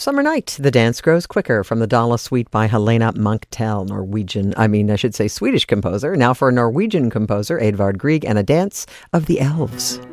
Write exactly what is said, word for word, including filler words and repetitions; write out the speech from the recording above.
Summer Night, The Dance Grows Quicker from the Dala Suite by Helena Munktel, Norwegian, I mean, I should say Swedish composer. Now for a Norwegian composer, Edvard Grieg, and a dance of the elves.